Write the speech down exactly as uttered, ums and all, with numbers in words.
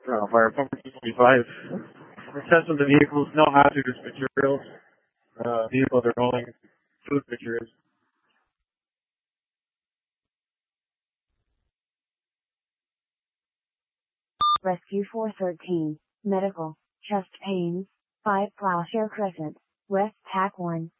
uh, Fire Department twenty-five. Assessment of the vehicles, no hazardous materials. Uh, vehicles are rolling food materials. Rescue four thirteen, medical, chest pains, five Plowshare Crescent, West Pack one.